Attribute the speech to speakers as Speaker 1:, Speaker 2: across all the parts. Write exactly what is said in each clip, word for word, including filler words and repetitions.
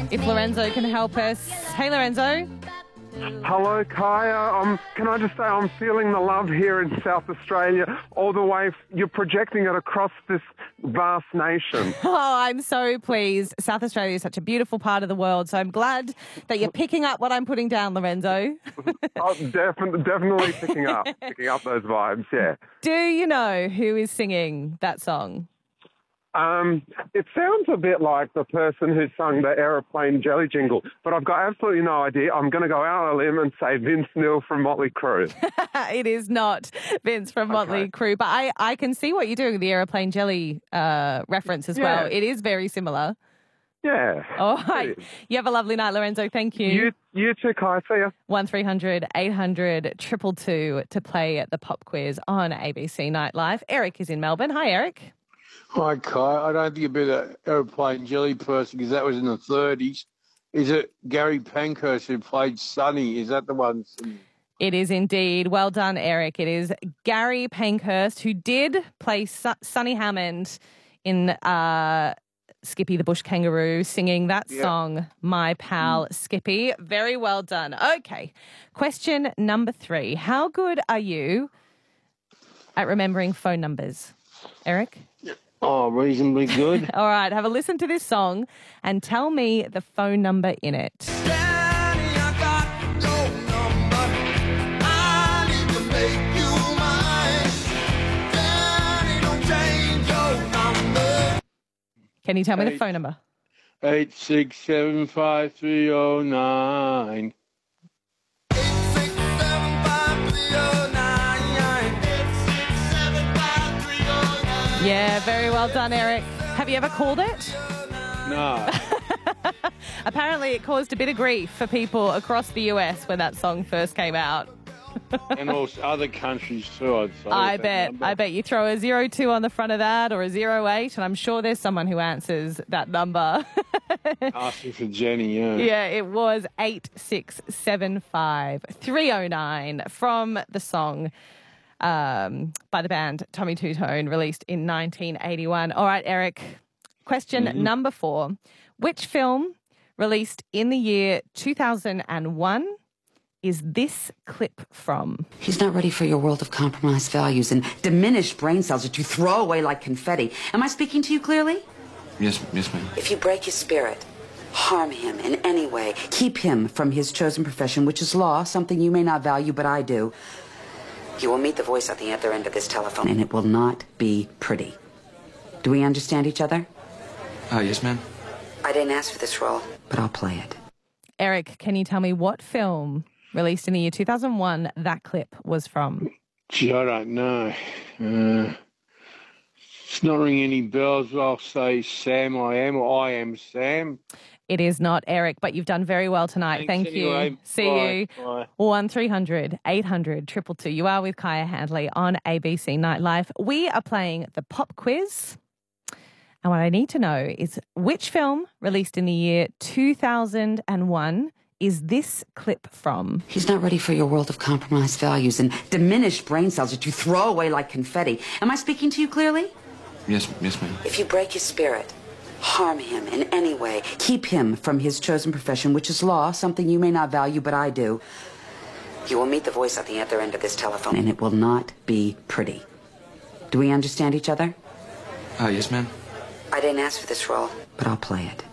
Speaker 1: if Lorenzo can help us. Hey, Lorenzo.
Speaker 2: Hello, Kaya. Um, can I just say I'm feeling the love here in South Australia all the way. You're projecting it across this vast nation.
Speaker 1: Oh, I'm so pleased. South Australia is such a beautiful part of the world, so I'm glad that you're picking up what I'm putting down, Lorenzo.
Speaker 2: Oh, definitely, definitely picking up, picking up those vibes, yeah.
Speaker 1: Do you know who is singing that song?
Speaker 2: Um, it sounds a bit like the person who sung the Aeroplane Jelly jingle, but I've got absolutely no idea. I'm going to go out on a limb and say Vince Neil from Motley Crue.
Speaker 1: It is not Vince from Motley
Speaker 2: Okay.
Speaker 1: Crue, but I, I can see what you're doing with the Aeroplane Jelly uh, reference as
Speaker 2: Yeah.
Speaker 1: well. It is very similar.
Speaker 2: Yeah.
Speaker 1: All right.
Speaker 2: It is.
Speaker 1: You have a lovely night, Lorenzo. Thank you.
Speaker 2: You, you too, Kai. See ya.
Speaker 1: one three hundred eight hundred two two two to play at the pop quiz on A B C Nightlife. Eric is in Melbourne. Hi, Eric.
Speaker 3: Hi, Kai. I don't think you'd be the aeroplane jelly person because that was in the thirties. Is it Gary Pankhurst who played Sonny? Is that the one?
Speaker 1: It is indeed. Well done, Eric. It is Gary Pankhurst who did play Su- Sonny Hammond in uh, Skippy the Bush Kangaroo, singing that
Speaker 3: Yeah.
Speaker 1: song, My Pal Skippy. Very well done. Okay, question number three. How good are you at remembering phone numbers, Eric?
Speaker 3: Oh, reasonably good.
Speaker 1: All right, have a listen to this song and tell me the phone number in it.
Speaker 4: Danny, I got your number. I need to make you mine. Danny, don't change your number.
Speaker 1: Can you tell me the
Speaker 3: Eight.
Speaker 1: phone number?
Speaker 3: Eight six seven five three oh nine.
Speaker 4: eight six seven five three oh nine. eight six seven five three oh nine.
Speaker 1: Yeah, very well done, Eric. Have you ever called it?
Speaker 3: No.
Speaker 1: Apparently it caused a bit of grief for people across the U S when that song first came out.
Speaker 3: And also other countries too, I'd say.
Speaker 1: I
Speaker 3: that
Speaker 1: bet.
Speaker 3: number.
Speaker 1: I bet you throw a zero two on the front of that or a zero eight, and I'm sure there's someone who answers that number.
Speaker 3: Asking for Jenny, yeah.
Speaker 1: Yeah, it was eight six seven five three oh nine from the song um, by the band Tommy Two Tone, released in nineteen eighty-one. All right, Eric, question
Speaker 3: Mm-hmm.
Speaker 1: number four. Which film released in the year two thousand one is this clip from?
Speaker 5: He's not ready for your world of compromised values and diminished brain cells that you throw away like confetti. Am I speaking to you clearly?
Speaker 6: Yes, yes, ma'am.
Speaker 5: If you break his spirit, harm him in any way, keep him from his chosen profession, which is law, something you may not value, but I do, you will meet the voice at the other end of this telephone, and it will not be pretty. Do we understand each other?
Speaker 6: Uh, yes, ma'am.
Speaker 5: I didn't ask for this role, but I'll play it.
Speaker 1: Eric, can you tell me what film released in the year two thousand one that clip was from?
Speaker 3: Gee, I don't know. Uh, it's not ringing any bells. I'll say Sam I am or I am Sam.
Speaker 1: It is not, Eric, but you've done very well tonight.
Speaker 3: Thanks
Speaker 1: Thank you.
Speaker 3: anyway.
Speaker 1: See
Speaker 3: Bye.
Speaker 1: you.
Speaker 3: Bye.
Speaker 1: one three hundred eight hundred two two two. You are with Kaya Handley on A B C Nightlife. We are playing the pop quiz. And what I need to know is which film released in the year two thousand one is this clip from?
Speaker 5: He's not ready for your world of compromised values and diminished brain cells that you throw away like confetti. Am I speaking to you clearly?
Speaker 6: Yes, yes, ma'am.
Speaker 5: If you break his spirit, harm him in any way, keep him from his chosen profession, which is law, something you may not value, but I do, you will meet the voice at the other end of this telephone, and it will not be pretty. Do we understand each other?
Speaker 6: Uh, yes, ma'am.
Speaker 5: I didn't ask for this role, but I'll play it.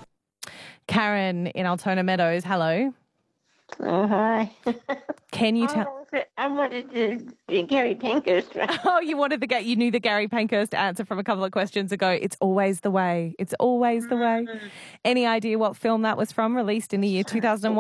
Speaker 1: Karen in Altona Meadows. Hello.
Speaker 7: Oh, hi.
Speaker 1: Can you
Speaker 7: I
Speaker 1: tell?
Speaker 7: wanted- I wanted to be Gary Pankhurst.
Speaker 1: Oh, you wanted to get, you knew the Gary Pankhurst answer from a couple of questions ago. It's always the way. It's always the way. Any idea what film that was from, released in the year two thousand one?